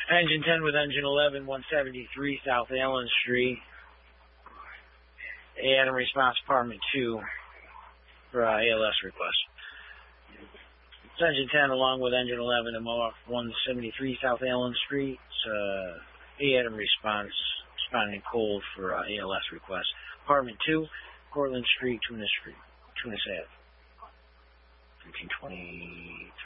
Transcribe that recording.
Engine 10 with engine 11, 173 South Allen Street. Adam response Department 2 for ALS request. It's engine 10 along with engine 11 and off 173 South Allen Street. Adam response responding cold for ALS request. Department 2, Cortlandt Street, Tunis Ave. 1323.